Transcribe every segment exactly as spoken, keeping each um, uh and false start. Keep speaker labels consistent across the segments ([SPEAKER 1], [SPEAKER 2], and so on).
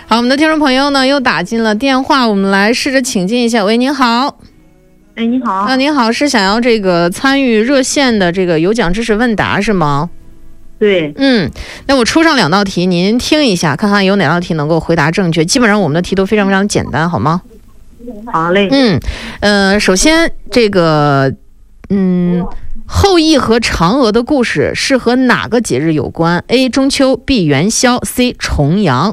[SPEAKER 1] 好，我们的听众朋友呢又打进了电话，我们来试着请进一下。喂，您好。
[SPEAKER 2] 哎，你好。
[SPEAKER 1] 啊，您好，是想要这个参与热线的这个有奖知识问答是吗？
[SPEAKER 2] 对。
[SPEAKER 1] 嗯，那我出上两道题，您听一下，看看有哪道题能够回答正确。基本上我们的题都非常非常简单，好吗？
[SPEAKER 2] 好嘞。
[SPEAKER 1] 嗯，呃，首先这个，嗯。后羿和嫦娥的故事是和哪个节日有关 ？A. 中秋 B. 元宵 C. 重阳。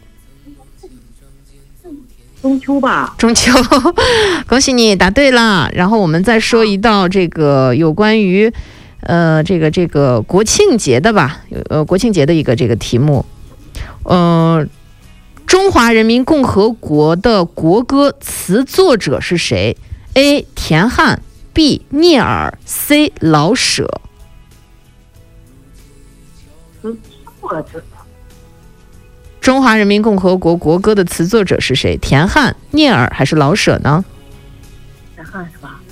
[SPEAKER 2] 中秋吧。
[SPEAKER 1] 中秋，恭喜你答对了。然后我们再说一道这个有关于呃这个这个国庆节的吧，呃国庆节的一个这个题目。呃，中华人民共和国的国歌词作者是谁 ？A. 田汉。B. 聂耳 C. 老舍。中华人民共和国国歌的词作者是谁？田汉、聂耳还是老舍呢？
[SPEAKER 2] 田汉是吧？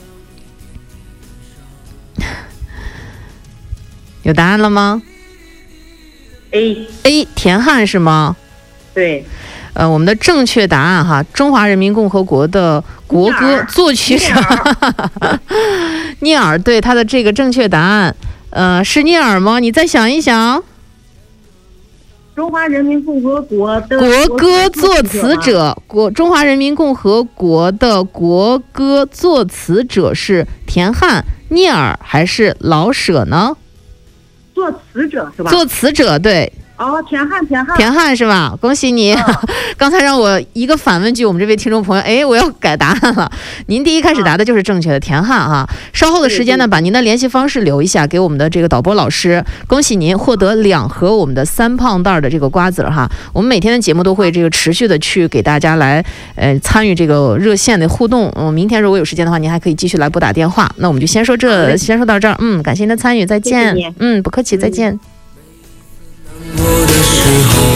[SPEAKER 1] 有答案了吗
[SPEAKER 2] ？A
[SPEAKER 1] A 田汉是吗？
[SPEAKER 2] 对。
[SPEAKER 1] 呃，我们的正确答案哈，中华人民共和国的国歌作曲者聂耳，对，他的这个正确答案，呃，是聂耳吗？你再想一想。
[SPEAKER 2] 中华人民共和国的
[SPEAKER 1] 国歌作词者，国中华人民共和国的国歌作词者是田汉、聂耳还是老舍呢？
[SPEAKER 2] 作词者是吧？
[SPEAKER 1] 作词者，对。
[SPEAKER 2] 哦，田汉，田汉，
[SPEAKER 1] 田汉是吧？恭喜你！哦、刚才让我一个反问句，我们这位听众朋友，哎，我要改答案了。您第一开始答的就是正确的，田汉哈。稍后的时间呢，把您的联系方式留一下，给我们的这个导播老师。恭喜您获得两盒我们的三胖袋的这个瓜子哈。我们每天的节目都会这个持续的去给大家来呃参与这个热线的互动。嗯，明天如果有时间的话，您还可以继续来拨打电话。那我们就先说这，先说到这儿。嗯，感谢您的参与，再见。
[SPEAKER 2] 谢谢
[SPEAKER 1] 嗯，不客气，再见。
[SPEAKER 3] 我的时候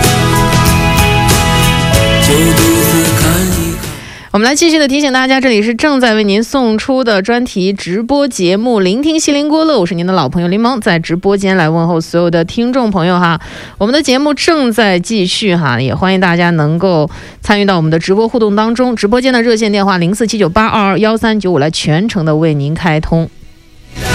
[SPEAKER 3] 就独自看一看。
[SPEAKER 1] 我们来继续的提醒大家，这里是正在为您送出的专题直播节目聆听西林郭乐，我是您的老朋友林萌，在直播间来问候所有的听众朋友哈。我们的节目正在继续哈，也欢迎大家能够参与到我们的直播互动当中。直播间的热线电话零四七九八二二幺三九五来全程的为您开通。